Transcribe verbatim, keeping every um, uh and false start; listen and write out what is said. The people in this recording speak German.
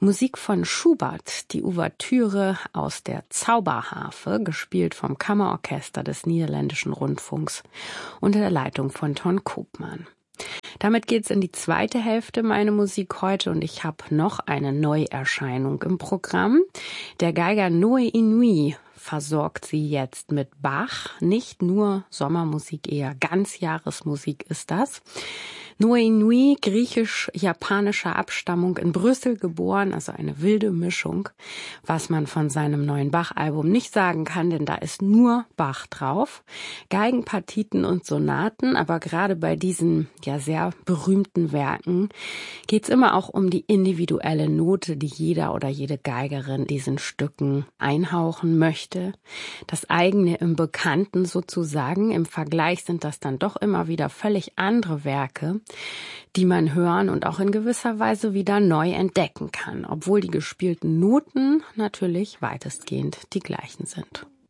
Musik von Schubert, die Ouvertüre aus der Zauberharfe, gespielt vom Kammerorchester des Niederländischen Rundfunks unter der Leitung von Ton Koopman. Damit geht's in die zweite Hälfte meiner Musik heute und ich habe noch eine Neuerscheinung im Programm. Der Geiger Noé Inouye versorgt sie jetzt mit Bach. Nicht nur Sommermusik, eher Ganzjahresmusik ist das. Noé Inouye, griechisch-japanischer Abstammung, in Brüssel geboren, also eine wilde Mischung, was man von seinem neuen Bach-Album nicht sagen kann, denn da ist nur Bach drauf. Geigenpartiten und Sonaten, aber gerade bei diesen ja sehr berühmten Werken geht's immer auch um die individuelle Note, die jeder oder jede Geigerin diesen Stücken einhauchen möchte. Das eigene im Bekannten sozusagen. Im Vergleich sind das dann doch immer wieder völlig andere Werke, die man hören und auch in gewisser Weise wieder neu entdecken kann, obwohl die gespielten Noten natürlich weitestgehend die gleichen sind.